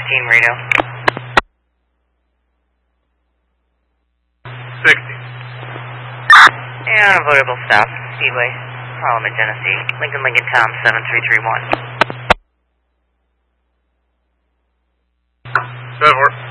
radio. 60. And avoidable stop, Speedway, Parliament, Genesee, Lincoln Tom 7331. 7-4.